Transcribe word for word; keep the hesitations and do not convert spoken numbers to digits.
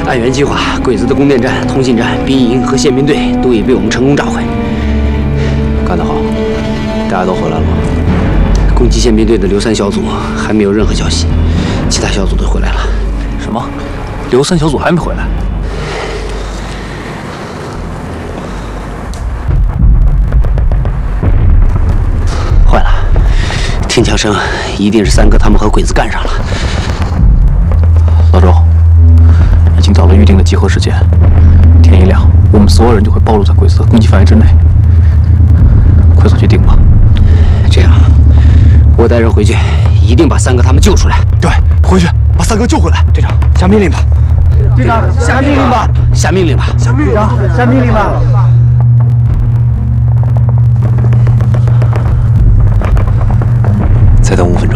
按原计划，鬼子的供电站、通信站、兵营和宪兵队都已被我们成功炸毁。 干得好！大家都回来了吗？ 攻击宪兵队的刘三小组还没有任何消息，其他小组都回来了。 什么？刘三小组还没回来？ 坏了！听枪声，一定是三哥他们和鬼子干上了。 老周。 已经到了预定的集合时间，天一亮，我们所有人就会暴露在鬼子的攻击范围之内。快做决定吧。 这样，我带人回去，一定把三哥他们救出来。 对，回去把三哥救回来。队长，下命令吧。 队长，下命令吧。 下命令吧。 下命令吧。 下命令吧。 再等五分钟。